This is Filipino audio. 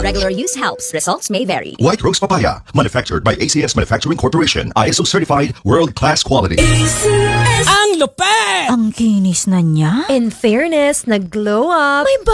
Regular use helps. Results may vary. White Rose Papaya, manufactured by ACS Manufacturing Corporation. ISO certified, world-class quality. Ang lupet! Ang kinis na niya. In fairness, nag-glow up. May